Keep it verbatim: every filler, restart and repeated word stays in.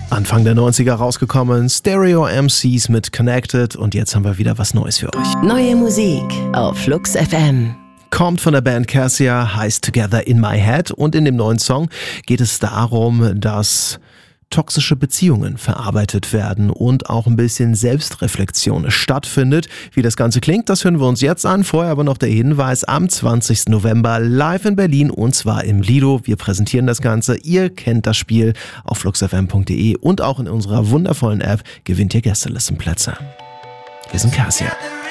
Anfang der neunziger rausgekommen, Stereo M Cs mit Connected und jetzt haben wir wieder was Neues für euch. Neue Musik auf Flux F M. Kommt von der Band Cassia, heißt Together in My Head und in dem neuen Song geht es darum, dass toxische Beziehungen verarbeitet werden und auch ein bisschen Selbstreflexion stattfindet. Wie das Ganze klingt, das hören wir uns jetzt an. Vorher aber noch der Hinweis, am zwanzigsten November live in Berlin und zwar im Lido. Wir präsentieren das Ganze. Ihr kennt das Spiel auf fluxfm punkt de und auch in unserer wundervollen App gewinnt ihr Gästelistenplätze. Wir sind Cassia.